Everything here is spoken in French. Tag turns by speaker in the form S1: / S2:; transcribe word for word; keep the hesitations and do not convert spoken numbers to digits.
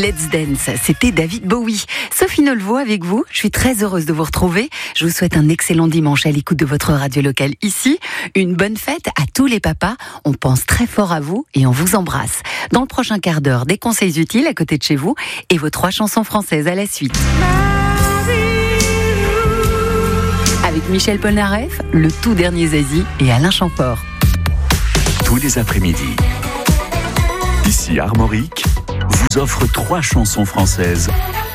S1: Let's Dance, c'était David Bowie. Sophie Nolvo avec vous, je suis très heureuse de vous retrouver. Je vous souhaite un excellent dimanche à l'écoute de votre radio locale ici. Une bonne fête à tous les papas, on pense très fort à vous et on vous embrasse. Dans le prochain quart d'heure, des conseils utiles à côté de chez vous et vos trois chansons françaises à la suite. Avec Michel Polnareff, le tout dernier Zazie et Alain Chamfort.
S2: Tous les après-midi, ici Armorique vous offre trois chansons françaises